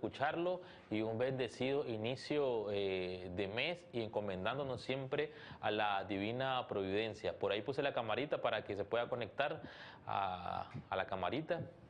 escucharlo y un bendecido inicio de mes y encomendándonos siempre a la divina providencia. Por ahí puse la camarita para que se pueda conectar a la camarita.